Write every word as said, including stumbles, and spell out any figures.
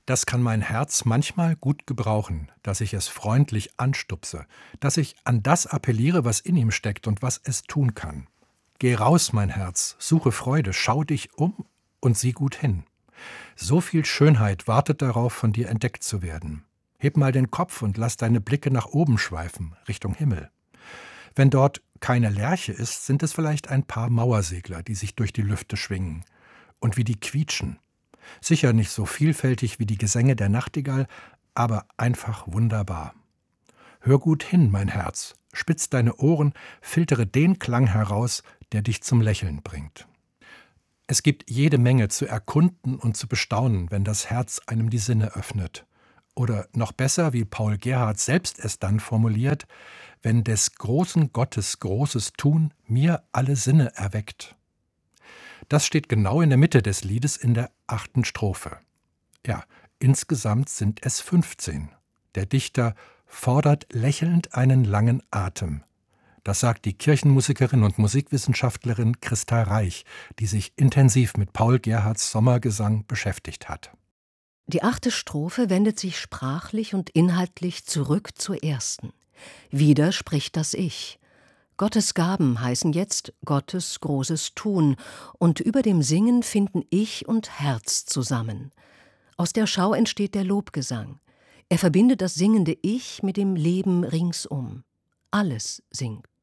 Das kann mein Herz manchmal gut gebrauchen, dass ich es freundlich anstupse, dass ich an das appelliere, was in ihm steckt und was es tun kann. Geh raus, mein Herz, suche Freude, schau dich um und sieh gut hin. So viel Schönheit wartet darauf, von dir entdeckt zu werden. Heb mal den Kopf und lass deine Blicke nach oben schweifen, Richtung Himmel. Wenn dort keine Lerche ist, sind es vielleicht ein paar Mauersegler, die sich durch die Lüfte schwingen. Und wie die quietschen. Sicher nicht so vielfältig wie die Gesänge der Nachtigall, aber einfach wunderbar. Hör gut hin, mein Herz, spitz deine Ohren, filtere den Klang heraus, der dich zum Lächeln bringt. Es gibt jede Menge zu erkunden und zu bestaunen, wenn das Herz einem die Sinne öffnet. Oder noch besser, wie Paul Gerhardt selbst es dann formuliert, wenn des großen Gottes großes Tun mir alle Sinne erweckt. Das steht genau in der Mitte des Liedes in der achten Strophe. Ja, insgesamt sind es fünfzehn. Der Dichter fordert lächelnd einen langen Atem. Das sagt die Kirchenmusikerin und Musikwissenschaftlerin Christa Reich, die sich intensiv mit Paul Gerhardts Sommergesang beschäftigt hat. Die achte Strophe wendet sich sprachlich und inhaltlich zurück zur ersten. Wieder spricht das Ich. Gottes Gaben heißen jetzt Gottes großes Tun, und über dem Singen finden Ich und Herz zusammen. Aus der Schau entsteht der Lobgesang. Er verbindet das singende Ich mit dem Leben ringsum. Alles singt.